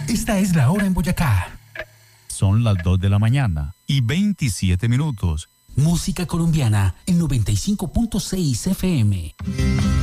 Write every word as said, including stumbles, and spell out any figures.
Esta es la hora en Boyacá. Son las dos de la mañana y veintisiete minutos. Música colombiana en noventa y cinco punto seis F M.